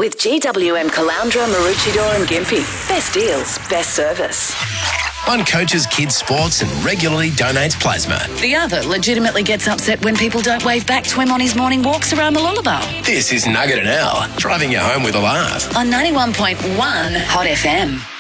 with GWM Caloundra, Maroochydore and Gympie. Best deals, best service. One coaches kids' sports and regularly donates plasma. The other legitimately gets upset when people don't wave back to him on his morning walks around the Lullaby. This is Nugget and Al, driving you home with a laugh. On 91.1 Hot FM.